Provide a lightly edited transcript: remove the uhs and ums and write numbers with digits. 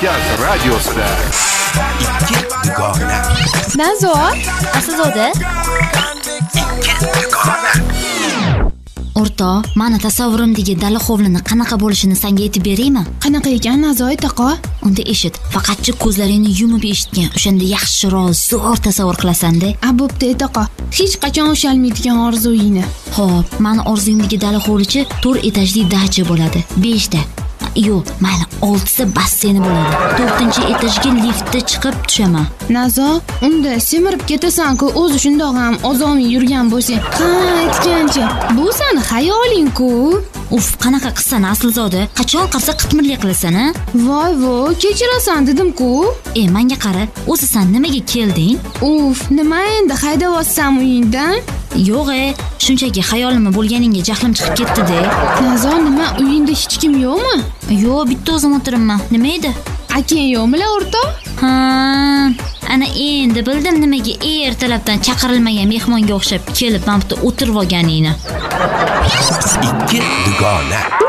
Markaz radiosida ikki dugona. Nazo, Aslzoda. O'rta, mana tasavvurimdagi dala hovlini qanaqa bo'lishini senga aytib beraymi? Qanaqa ekan Nazo aytaqa? Unda eshit, faqatchi ko'zlaringni yumib eshitgan, o'shanda yaxshiroq zo'r tasavvur qilasan-da. Bo'pti aytaqa. Hech qachon ushalmaydigan orzuyingni. Xo'p, meni orzuyimdagi dala hovlichi 4 etajli dacha bo'ladi. 5 ta. Yo'q, mayli 6 ta basseyni bo'ladi. 4-etajga liftda chiqib tushaman. Nazo, unda semirib ketasan-ku, o'zi shundoq ham ozomiy yurgan bo'lsang, aytgancha, bu seni xayoling-ku. Uf, qanaqa qilsan Aslzoda? Qachon qarsa qitmirlik qilasan-a? Voy, kechirasan dedim-ku. Menga qara, o'zi sen nimaga kelding? Uf, nima endi haydavotsan uyingdan? Yo'q, shunchaki xayolimni bo'lganingga jahlim chiqib ketdi-da. Nazo, nima uyingda hech kim yo'qmi? Yo'q, bitta o'zim o'tiribman. Nima edi? Akang yo'qmi-la o'rta? Ha, ana endi bildim nimaga ertalabdan chaqirilmagan mehmonga o'xshab kelib, men bitta o'tirib olganingni. Ikki dugona.